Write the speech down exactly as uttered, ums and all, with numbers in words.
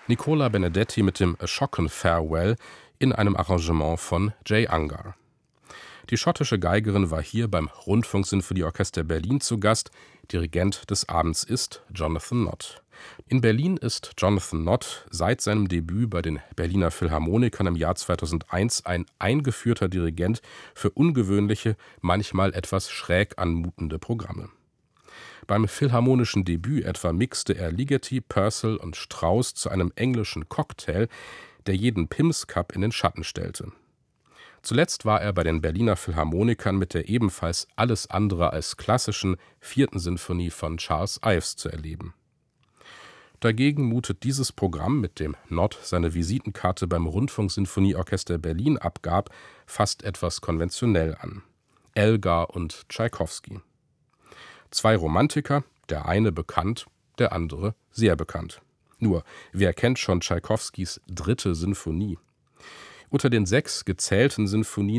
Nicola Benedetti mit dem A Shocking Farewell in einem Arrangement von Jay Ungar. Die schottische Geigerin war hier beim Rundfunksinfonieorchester Berlin zu Gast. Dirigent des Abends ist Jonathan Nott. In Berlin ist Jonathan Nott seit seinem Debüt bei den Berliner Philharmonikern im Jahr zweitausendeins ein eingeführter Dirigent für ungewöhnliche, manchmal etwas schräg anmutende Programme. Beim philharmonischen Debüt etwa mixte er Ligeti, Purcell und Strauss zu einem englischen Cocktail, der jeden Pimms-Cup in den Schatten stellte. Zuletzt war er bei den Berliner Philharmonikern mit der ebenfalls alles andere als klassischen vierten Sinfonie von Charles Ives zu erleben. Dagegen mutet dieses Programm, mit dem Nott seine Visitenkarte beim Rundfunksinfonieorchester Berlin abgab, fast etwas konventionell an. Elgar und Tschaikowski. Zwei Romantiker, der eine bekannt, der andere sehr bekannt. Nur, wer kennt schon Tschaikowskis dritte Sinfonie? Unter den sechs gezählten Sinfonien